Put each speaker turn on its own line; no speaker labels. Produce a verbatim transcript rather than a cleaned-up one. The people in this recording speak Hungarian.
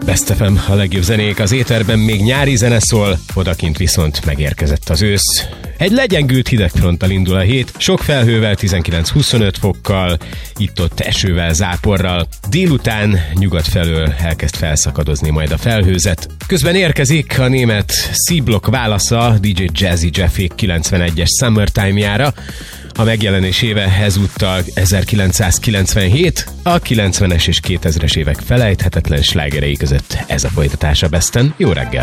Best ef em, a legjobb zenék az éterben, még nyári zene szól, odakint viszont megérkezett az ősz. Egy legyengült hidegfronttal indul a hét, sok felhővel, tizenkilenc-huszonöt fokkal, itt-ott esővel, záporral. Délután nyugat felől elkezd felszakadozni majd a felhőzet. Közben érkezik a német C-Block válasza dé dzsé Jazzy Jeffék kilencvenegyes Summertime-jára. A megjelenés éve ezúttal ezerkilencszázkilencvenhét, a kilencvenes és kétezres évek felejthetetlen slágerei között ez a folytatása Besten. Jó reggel!